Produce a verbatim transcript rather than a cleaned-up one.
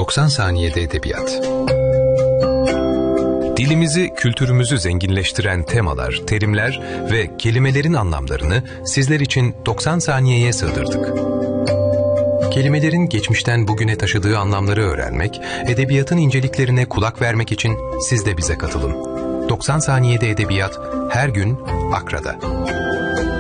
doksan saniyede edebiyat. Dilimizi, kültürümüzü zenginleştiren temalar, terimler ve kelimelerin anlamlarını sizler için doksan saniyeye sığdırdık. Kelimelerin geçmişten bugüne taşıdığı anlamları öğrenmek, edebiyatın inceliklerine kulak vermek için siz de bize katılın. doksan saniyede edebiyat her gün Akra'da.